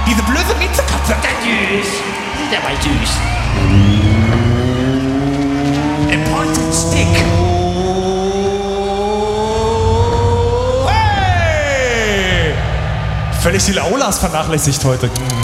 Diese blöde Miezekatze. Süß. Der war süß. Ein Point and Stick. Hey! Völlig die Aulas vernachlässigt heute.